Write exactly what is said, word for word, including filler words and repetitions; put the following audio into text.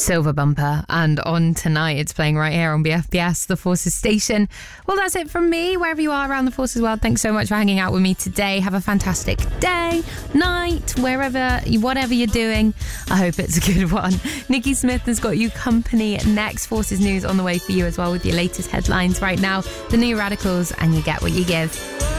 Silver Bumper, and on tonight it's playing right here on B F B S, the Forces station. Well, that's it from me. Wherever you are around the Forces world, thanks so much for hanging out with me today. Have a fantastic day, night, wherever, whatever you're doing. I hope it's a good one. Nikki Smith has got you company next. Forces news on the way for you as well with your latest headlines right now. The New Radicals, and You Get What You Give.